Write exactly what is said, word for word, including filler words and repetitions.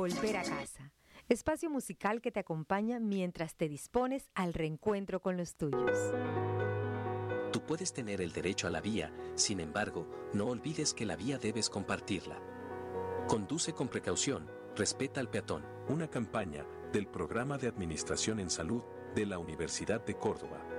Volver a casa. Espacio musical que te acompaña mientras te dispones al reencuentro con los tuyos. Tú puedes tener el derecho a la vía, sin embargo, no olvides que la vía debes compartirla. Conduce con precaución, respeta al peatón. Una campaña del Programa de Administración en Salud de la Universidad de Córdoba.